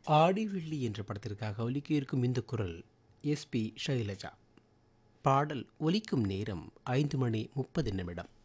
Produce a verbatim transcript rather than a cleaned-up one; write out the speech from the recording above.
ஆடிவெள்ளி என்ற படத்திற்காக ஒலிக்க இருக்கும் இந்த குரல் எஸ்பி ஷைலஜா. பாடல் ஒலிக்கும் நேரம் ஐந்து மணி முப்பது நிமிடம்.